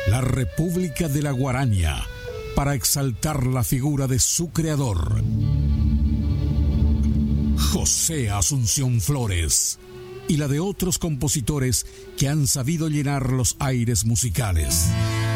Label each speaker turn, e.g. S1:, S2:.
S1: la República de la Guaraña, para exaltar la figura de su creador, José Asunción Flores, y la de otros compositores que han sabido llenar los aires musicales.